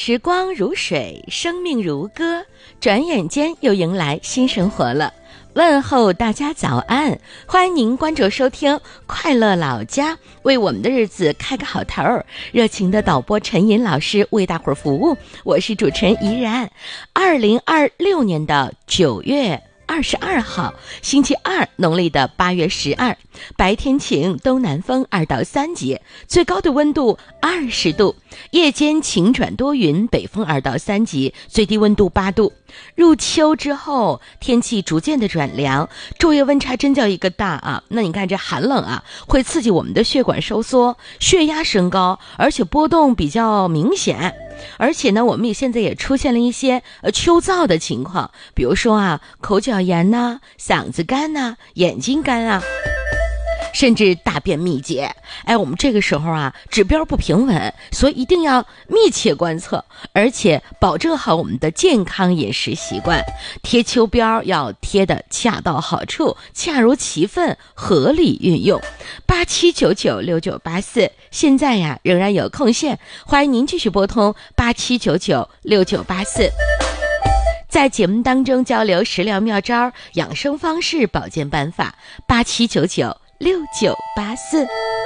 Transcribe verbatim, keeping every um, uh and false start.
时光如水，生命如歌，转眼间又迎来新生活了。问候大家早安，欢迎您关注收听快乐老家，为我们的日子开个好头。热情的导播陈寅老师为大伙儿服务，我是主持人怡然。二零二六年的九月二十二号，星期二，农历的八月十二，白天晴，东南风二到三级，最高的温度二十度，夜间晴转多云，北风二到三级，最低温度八度。入秋之后，天气逐渐的转凉，昼夜温差真叫一个大啊！那你看这寒冷啊，会刺激我们的血管收缩，血压升高，而且波动比较明显。而且呢，我们也现在也出现了一些呃秋燥的情况，比如说啊，口角炎呐、嗓子干呐、眼睛干啊，甚至大便秘结。哎，我们这个时候啊，指标不平稳，所以一定要密切观测，而且保证好我们的健康饮食习惯。贴秋膘要贴得恰到好处，恰如其分，合理运用。八七九九六九八四，现在呀仍然有空线，欢迎您继续拨通八七九九六九八四。在节目当中交流食疗妙招、养生方式、保健办法，八七九九六九八四。